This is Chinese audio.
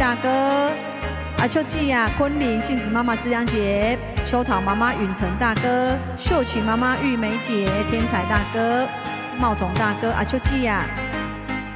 大哥，阿秋季呀，昆凌杏子妈妈资阳姐，秋桃妈妈允成大哥，秀琴妈妈玉梅姐，天才大哥，茂彤大哥，阿秋季呀。